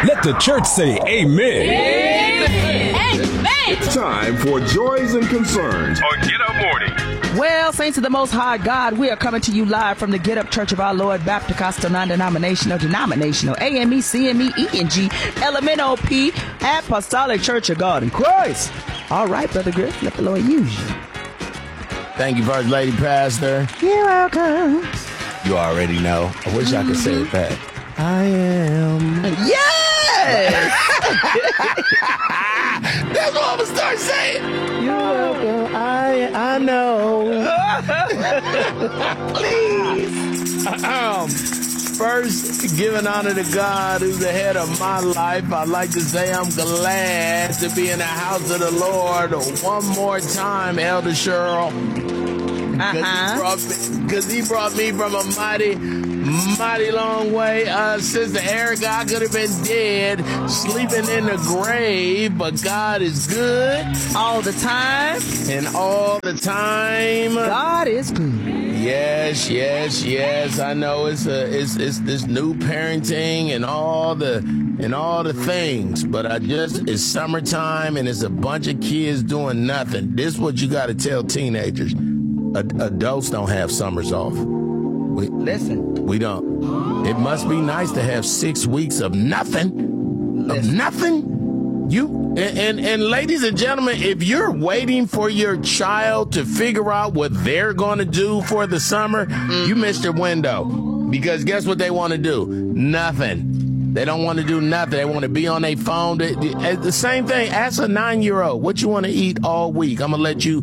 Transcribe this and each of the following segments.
Let the church say amen. Amen. It's time for Joys and Concerns on Get Up Morning. Well, saints of the Most High God, we are coming to you live from the Get Up Church of Our Lord Baptist Costal Non-Denominational AME, CME, ENG, LMNOP, Apostolic Church of God in Christ. All right, Brother Griff, let the Lord use you. Thank you, First Lady Pastor. You're welcome. You already know. I wish I could say it back. I am. Yes! That's what I'm going to start saying. You're welcome. I know. Please. First, giving honor to God who's the head of my life, I'd like to say I'm glad to be in the house of the Lord one more time, Elder Cheryl. Because he brought me from a mighty long way. Sister Erica, I could have been dead, sleeping in the grave, but God is good. All the time. And all the time. God is good. Yes. I know it's this new parenting and all the things, but it's summertime and it's a bunch of kids doing nothing. This is what you got to tell teenagers. Adults don't have summers off. We don't. It must be nice to have 6 weeks of nothing. Of nothing. And ladies and gentlemen, if you're waiting for your child to figure out what they're going to do for the summer, you missed your window. Because guess what they want to do? Nothing. They don't want to do nothing. They want to be on their phone. The same thing. Ask a 9-year-old what you want to eat all week. I'm gonna let you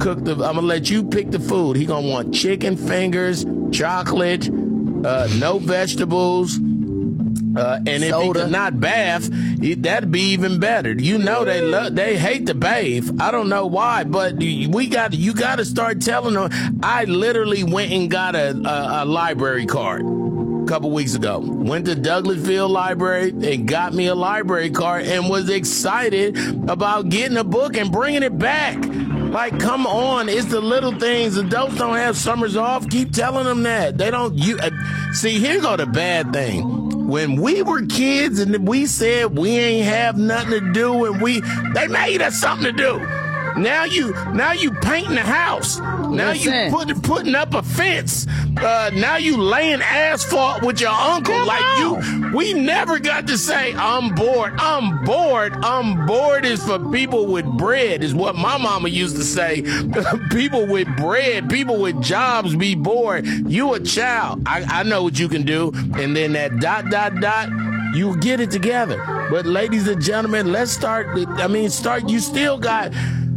pick the food. He gonna want chicken fingers, chocolate, no vegetables, and if soda. He could not bath, that'd be even better. You know they hate to bathe. I don't know why, but you got to start telling them. I literally went and got a library card a couple weeks ago. Went to Douglasville Library and got me a library card and was excited about getting a book and bringing it back. Like, come on, it's the little things. Adults don't have summers off. Keep telling them that. They don't. See, here go the bad thing. When we were kids and we said we ain't have nothing to do and they made us something to do. Now you painting the house. Now you putting up a fence. Now you laying asphalt with your uncle. We never got to say, I'm bored. I'm bored. I'm bored is for people with bread, is what my mama used to say. People with bread, people with jobs be bored. You a child. I know what you can do. And then that ... you get it together. But ladies and gentlemen, let's start. You still got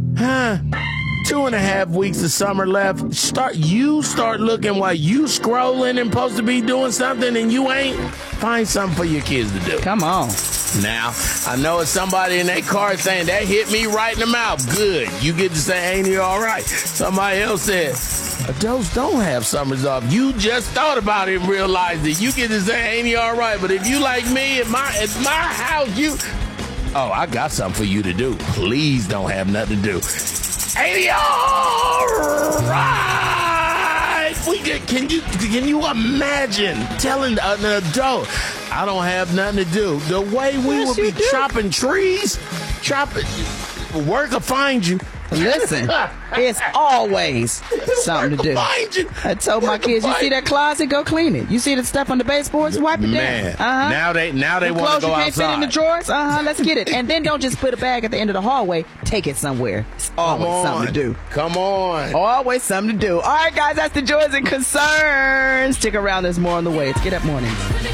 2.5 weeks of summer left. Start looking while you scrolling and supposed to be doing something and you ain't. Find something for your kids to do. Come on. Now, I know it's somebody in that car saying, that hit me right in the mouth. Good. You get to say, ain't he all right? Somebody else said, adults don't have summers off. You just thought about it and realized it. You get to say, ain't he all right? But if you like me at my house, oh, I got something for you to do. Please don't have nothing to do. Ain't he all right? Can you imagine telling an adult, I don't have nothing to do? The way we would be chopping trees, work will find you. Listen, it's always something to do. I told my kids, you see that closet, go clean it. You see the stuff on the baseboards, wipe it down. Now they want to go outside. Can't fit in the drawers. Let's get it. And then don't just put a bag at the end of the hallway. Take it somewhere. It's always something to do. Come on. Always something to do. All right, guys, that's the Joys and Concerns. Stick around. There's more on the way. It's Get Up Mornings.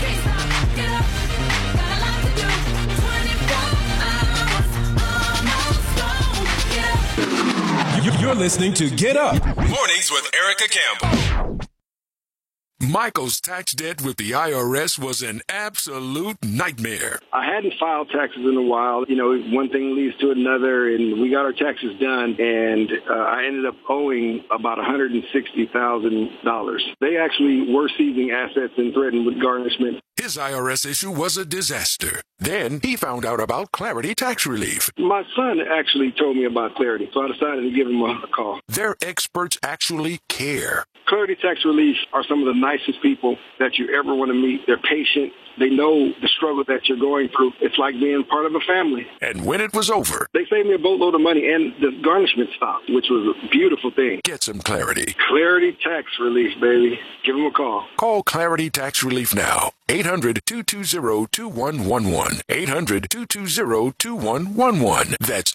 You're listening to Get Up Mornings with Erica Campbell. Michael's tax debt with the IRS was an absolute nightmare. I hadn't filed taxes in a while. One thing leads to another, and we got our taxes done, and I ended up owing about $160,000. They actually were seizing assets and threatened with garnishment. His IRS issue was a disaster. Then he found out about Clarity Tax Relief. My son actually told me about Clarity, so I decided to give him a call. Their experts actually care. Clarity Tax Relief are some of the nicest people that you ever want to meet. They're patient. They know the struggle that you're going through. It's like being part of a family. And when it was over, they saved me a boatload of money, and the garnishment stopped, which was a beautiful thing. Get some clarity. Clarity Tax Relief, baby. Give them a call. Call Clarity Tax Relief now. 800-220-2111. 800-220-2111. That's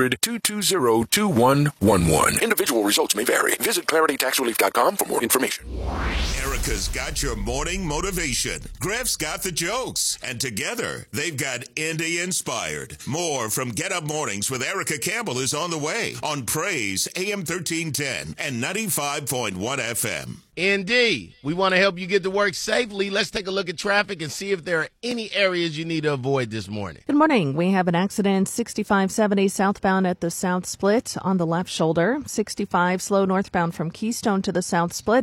800-220-2111. Individual results may vary. Visit claritytaxrelief.com for more information. Erica's got your morning motivation. Griff's got the jokes. And together, they've got Indy Inspired. More from Get Up Mornings with Erica Campbell is on the way on Praise AM 1310 and 95.1 FM. Indeed. We want to help you get to work safely. Let's take a look at traffic and see if there are any areas you need to avoid this morning. Good morning. We have an accident 6570 southbound at the South Split on the left shoulder. 65 slow northbound from Keystone to the South Split.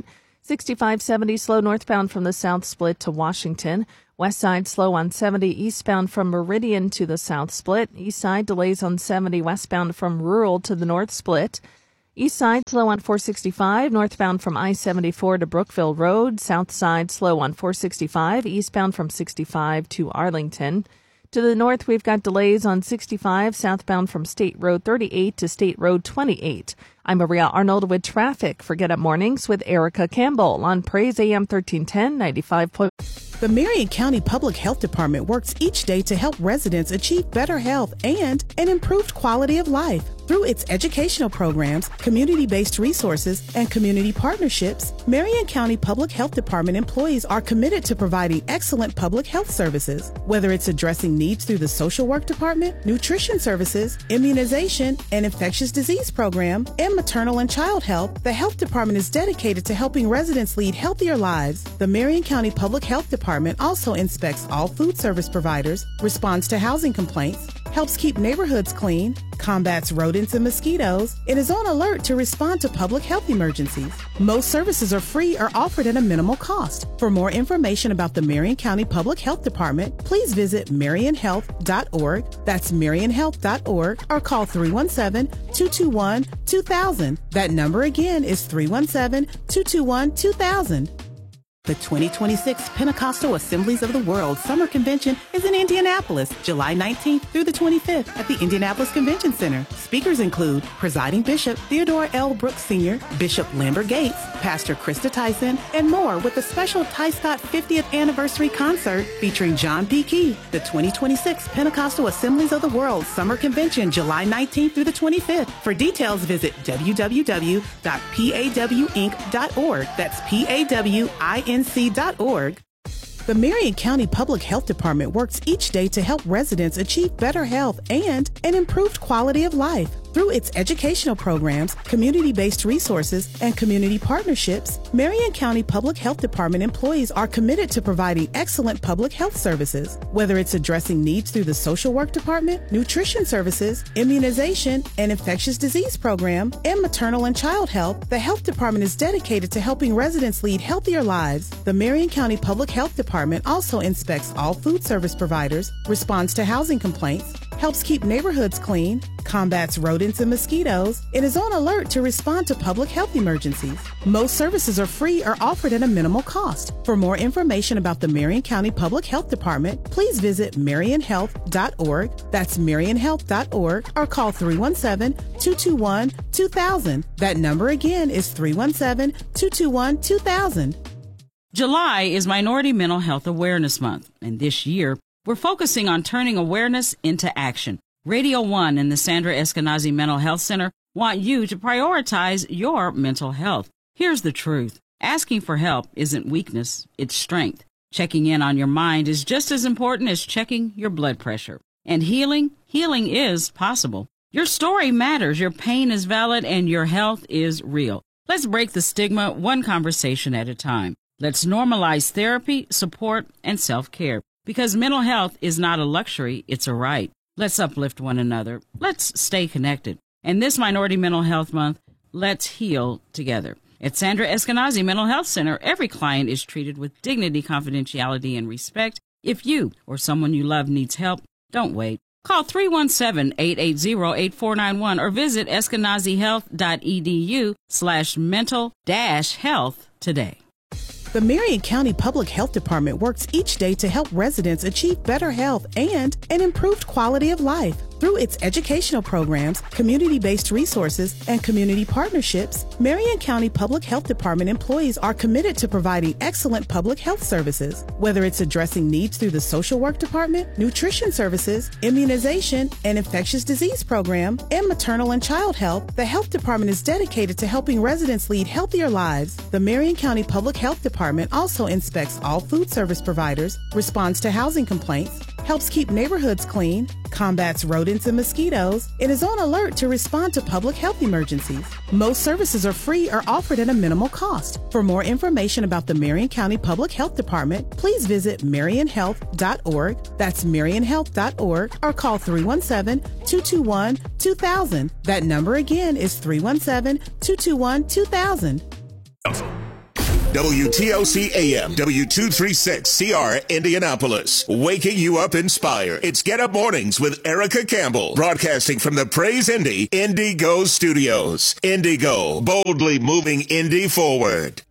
6570 slow northbound from the South Split to Washington. West side slow on 70 eastbound from Meridian to the South Split. East side delays on 70 westbound from Rural to the North Split. East side slow on 465 northbound from I-74 to Brookville Road. South side slow on 465 eastbound from 65 to Arlington. To the north, we've got delays on 65 southbound from State Road 38 to State Road 28. I'm Maria Arnold with traffic for Get Up Mornings with Erica Campbell on Praise AM 1310 95. The Marion County Public Health Department works each day to help residents achieve better health and an improved quality of life. Through its educational programs, community-based resources, and community partnerships, Marion County Public Health Department employees are committed to providing excellent public health services. Whether it's addressing needs through the social work department, nutrition services, immunization, and infectious disease program, and maternal and child health, the health department is dedicated to helping residents lead healthier lives. The Marion County Public Health Department also inspects all food service providers, responds to housing complaints, helps keep neighborhoods clean, combats rodents and mosquitoes, and is on alert to respond to public health emergencies. Most services are free or offered at a minimal cost. For more information about the Marion County Public Health Department, please visit marionhealth.org. That's marionhealth.org, or call 317-221-2000. That number again is 317-221-2000. The 2026 Pentecostal Assemblies of the World Summer Convention is in Indianapolis, July 19th through the 25th at the Indianapolis Convention Center. Speakers include Presiding Bishop Theodore L. Brooks Sr., Bishop Lambert Gates, Pastor Krista Tyson, and more, with a special Ty Scott 50th Anniversary Concert featuring John P. Key. The 2026 Pentecostal Assemblies of the World Summer Convention, July 19th through the 25th. For details, visit www.pawinc.org. That's PAWINC.org. The Marion County Public Health Department works each day to help residents achieve better health and an improved quality of life. Through its educational programs, community-based resources, and community partnerships, Marion County Public Health Department employees are committed to providing excellent public health services. Whether it's addressing needs through the social work department, nutrition services, immunization, and infectious disease program, and maternal and child health, the health department is dedicated to helping residents lead healthier lives. The Marion County Public Health Department also inspects all food service providers, responds to housing complaints, helps keep neighborhoods clean, combats rodents and mosquitoes, and is on alert to respond to public health emergencies. Most services are free or offered at a minimal cost. For more information about the Marion County Public Health Department, please visit marionhealth.org. That's marionhealth.org, or call 317-221-2000. That number again is 317-221-2000. July is Minority Mental Health Awareness Month, and this year, we're focusing on turning awareness into action. Radio 1 and the Sandra Eskenazi Mental Health Center want you to prioritize your mental health. Here's the truth. Asking for help isn't weakness, it's strength. Checking in on your mind is just as important as checking your blood pressure. And healing is possible. Your story matters, your pain is valid, and your health is real. Let's break the stigma one conversation at a time. Let's normalize therapy, support, and self-care. Because mental health is not a luxury, it's a right. Let's uplift one another. Let's stay connected. And this Minority Mental Health Month, let's heal together. At Sandra Eskenazi Mental Health Center, every client is treated with dignity, confidentiality, and respect. If you or someone you love needs help, don't wait. Call 317-880-8491 or visit eskenazihealth.edu/mental-health today. The Marion County Public Health Department works each day to help residents achieve better health and an improved quality of life. Through its educational programs, community-based resources, and community partnerships, Marion County Public Health Department employees are committed to providing excellent public health services. Whether it's addressing needs through the social work department, nutrition services, immunization, and infectious disease program, and maternal and child health, the health department is dedicated to helping residents lead healthier lives. The Marion County Public Health Department also inspects all food service providers, responds to housing complaints, helps keep neighborhoods clean, combats rodents and mosquitoes, and is on alert to respond to public health emergencies. Most services are free or offered at a minimal cost. For more information about the Marion County Public Health Department, please visit marionhealth.org. That's marionhealth.org, or call 317-221-2000. That number again is 317-221-2000. WTOC AM, W236CR, Indianapolis. Waking you up inspired. It's Get Up Mornings with Erica Campbell. Broadcasting from the Praise Indy Indigo Studios. Indigo, boldly moving Indy forward.